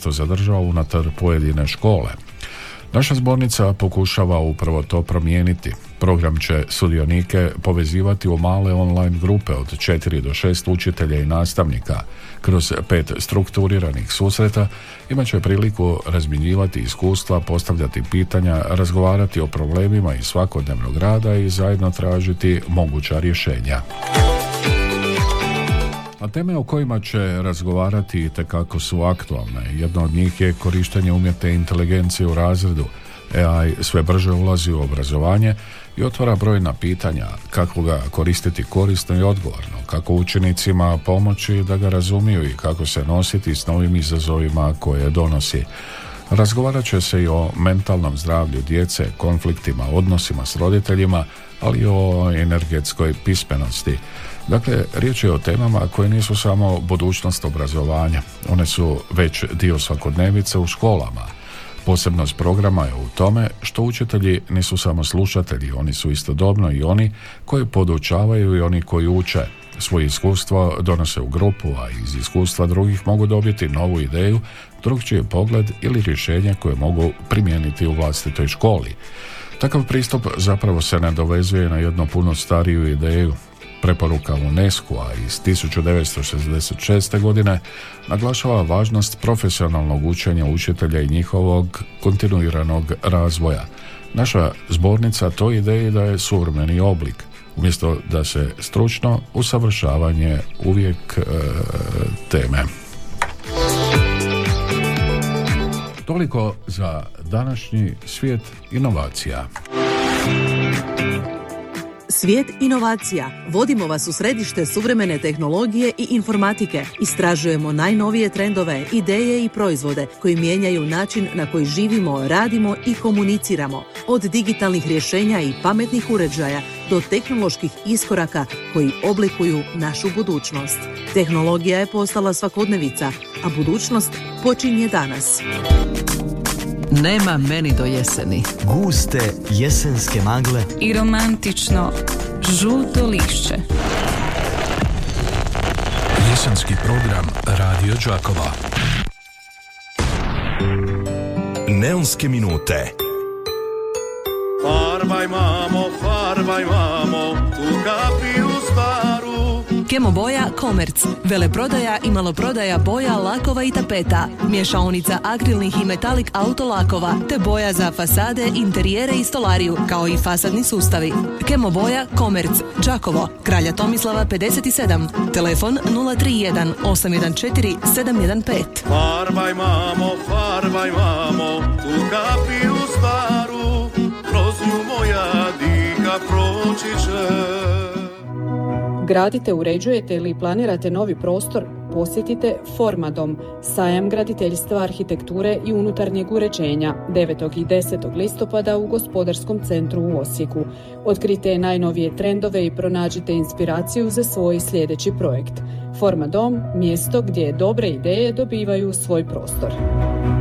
često zadržava unutar pojedine škole. Naša zbornica pokušava upravo to promijeniti. Program će sudionike povezivati u male online grupe od 4 do 6 učitelja i nastavnika. Kroz 5 strukturiranih susreta imat će priliku razmjenjivati iskustva, postavljati pitanja, razgovarati o problemima iz svakodnevnog rada i zajedno tražiti moguća rješenja. A teme o kojima će razgovarati itekako su aktualne. Jedna od njih je korištenje umjetne inteligencije u razredu. AI sve brže ulazi u obrazovanje i otvara brojna pitanja kako ga koristiti korisno i odgovorno, kako učenicima pomoći da ga razumiju i kako se nositi s novim izazovima koje donosi. Razgovarat će se i o mentalnom zdravlju djece, konfliktima, odnosima s roditeljima, ali i o energetskoj pismenosti. Dakle, riječ je o temama koje nisu samo budućnost obrazovanja. One su već dio svakodnevice u školama. Posebnost programa je u tome što učitelji nisu samo slušatelji, oni su istodobno i oni koji podučavaju i oni koji uče. Svoje iskustvo donose u grupu, a iz iskustva drugih mogu dobiti novu ideju, drugčiji pogled ili rješenje koje mogu primijeniti u vlastitoj školi. Takav pristup zapravo se nadovezuje na jednu puno stariju ideju. Preporuka UNESCO-a iz 1966. godine naglašava važnost profesionalnog učenja učitelja i njihovog kontinuiranog razvoja. Naša zbornica toj ideji daje suvremeni oblik, umjesto da se stručno usavršavanje uvijek teme. Toliko za današnji svijet inovacija. Svijet inovacija. Vodimo vas u središte suvremene tehnologije i informatike. Istražujemo najnovije trendove, ideje i proizvode koji mijenjaju način na koji živimo, radimo i komuniciramo. Od digitalnih rješenja i pametnih uređaja do tehnoloških iskoraka koji oblikuju našu budućnost. Tehnologija je postala svakodnevica, a budućnost počinje danas. Nema meni do jeseni. Guste jesenske magle i romantično žuto lišće. Jesenski program Radio Đakova. Neonske minute. Farbaj mamo, tu kapiju staru. Kemo boja Komerc, veleprodaja i maloprodaja boja, lakova i tapeta, mješaonica akrilnih i metalik autolakova, te boja za fasade, interijere i stolariju, kao i fasadni sustavi. Kemo boja Komerc, Đakovo, Kralja Tomislava 57, telefon 031 814 715. Farbaj mamo, tu kapiju staru, kroz nju moja dika proći će. Gradite, uređujete ili planirate novi prostor? Posjetite Formadom, sajam graditeljstva, arhitekture i unutarnjeg uređenja 9. i 10. listopada u Gospodarskom centru u Osijeku. Otkrite najnovije trendove i pronađite inspiraciju za svoj sljedeći projekt. Formadom, mjesto gdje dobre ideje dobivaju svoj prostor.